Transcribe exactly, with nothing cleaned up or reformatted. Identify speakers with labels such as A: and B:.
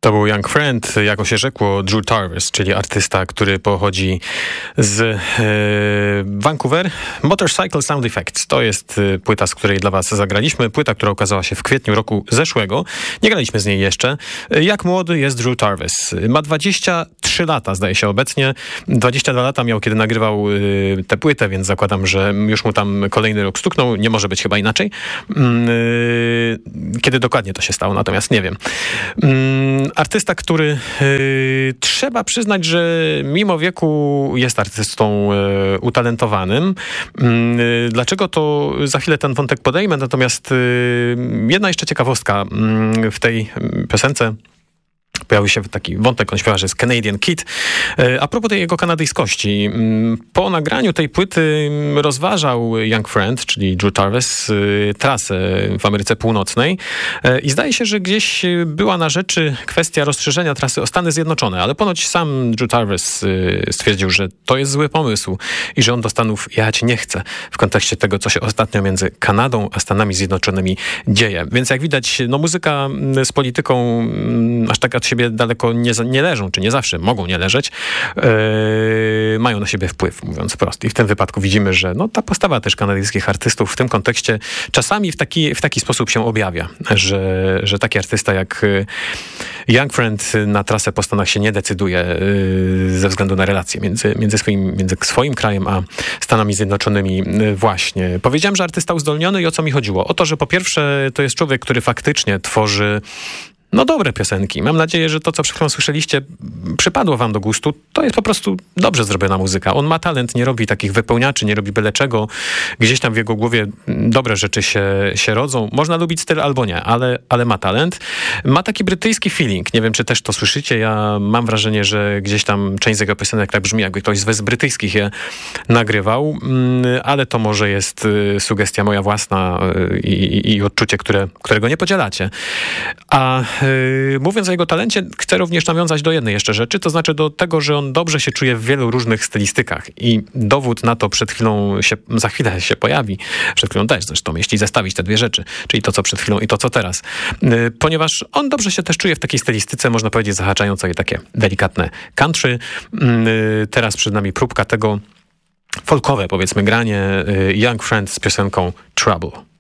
A: To był Young Friend, jako się rzekło Drew Tarvis, czyli artysta, który pochodzi z e, Vancouver. Motorcycle Sound Effects to jest e, płyta, z której dla was zagraliśmy. Płyta, która ukazała się w kwietniu roku zeszłego. Nie graliśmy z niej jeszcze. E, jak młody jest Drew Tarvis? Ma dwadzieścia trzy lata, zdaje się obecnie. dwadzieścia dwa lata miał, kiedy nagrywał e, tę płytę, więc zakładam, że już mu tam kolejny rok stuknął. Nie może być chyba inaczej. E, kiedy dokładnie to się stało, natomiast nie wiem. E, Artysta, który y, trzeba przyznać, że mimo wieku jest artystą y, utalentowanym. Y, dlaczego, to za chwilę ten wątek podejmę, natomiast y, jedna jeszcze ciekawostka y, w tej piosence. Pojawił się taki wątek, on śpiewa, że jest Canadian Kid. A propos tej jego kanadyjskości. Po nagraniu tej płyty rozważał Young Friend, czyli Drew Tarvis, trasę w Ameryce Północnej i zdaje się, że gdzieś była na rzeczy kwestia rozszerzenia trasy o Stany Zjednoczone, ale ponoć sam Drew Tarvis stwierdził, że to jest zły pomysł i że on do Stanów jechać nie chce w kontekście tego, co się ostatnio między Kanadą a Stanami Zjednoczonymi dzieje. Więc jak widać, no muzyka z polityką aż tak od siebie daleko nie, nie leżą, czy nie zawsze mogą nie leżeć, yy, mają na siebie wpływ, mówiąc wprost. I w tym wypadku widzimy, że no, ta postawa też kanadyjskich artystów w tym kontekście czasami w taki, w taki sposób się objawia, że, że taki artysta jak Young Friend na trasę po Stanach się nie decyduje yy, ze względu na relacje między, między, swoim, między swoim krajem a Stanami Zjednoczonymi yy, właśnie. Powiedziałem, że artysta uzdolniony i o co mi chodziło? O to, że po pierwsze to jest człowiek, który faktycznie tworzy no dobre piosenki. Mam nadzieję, że to, co przed chwilą słyszeliście, przypadło wam do gustu. To jest po prostu dobrze zrobiona muzyka. On ma talent, nie robi takich wypełniaczy, nie robi byle czego. Gdzieś tam w jego głowie dobre rzeczy się, się rodzą. Można lubić styl albo nie, ale, ale ma talent. Ma taki brytyjski feeling. Nie wiem, czy też to słyszycie. Ja mam wrażenie, że gdzieś tam część z jego piosenek tak brzmi, jakby ktoś z Wysp Brytyjskich je nagrywał, ale to może jest sugestia moja własna i, i, i odczucie, które, którego nie podzielacie. A Yy, mówiąc o jego talencie, chcę również nawiązać do jednej jeszcze rzeczy, to znaczy do tego, że on dobrze się czuje w wielu różnych stylistykach i dowód na to przed chwilą się, za chwilę się pojawi, przed chwilą też zresztą, jeśli zestawić te dwie rzeczy, czyli to, co przed chwilą i to, co teraz. Yy, ponieważ on dobrze się też czuje w takiej stylistyce, można powiedzieć, zahaczającej takie delikatne country. Yy, teraz przed nami próbka tego folkowe, powiedzmy, granie yy, Young Friend z piosenką Trouble.